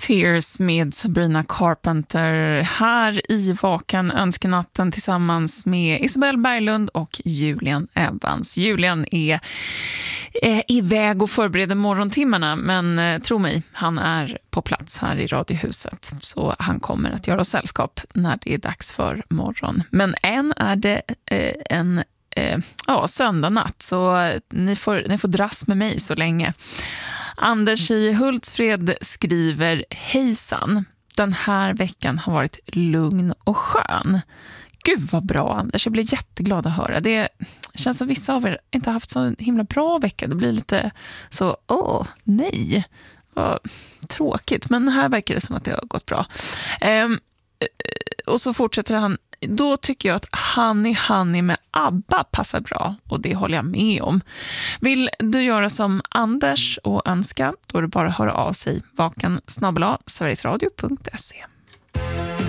Tears med Sabrina Carpenter här i Vakan önskenatten tillsammans med Isabel Berglund och Julian Evans. Julian är iväg och förbereder morgontimmarna, men tro mig, han är på plats här i Radiohuset, så han kommer att göra oss sällskap när det är dags för morgon. Men än är det söndag natt, så ni får dras med mig så länge. Anders i Hultsfred skriver: hejsan, den här veckan har varit lugn och skön. Gud vad bra, Anders, jag blir jätteglad att höra. Det känns som vissa av er inte har haft så himla bra vecka. Det blir lite så, nej, vad tråkigt. Men här verkar det som att det har gått bra. Och så fortsätter han: då tycker jag att Honey med ABBA passar bra, och det håller jag med om. Vill du göra som Anders och önska, då är det bara att höra av sig. vakan@sverigesradio.se.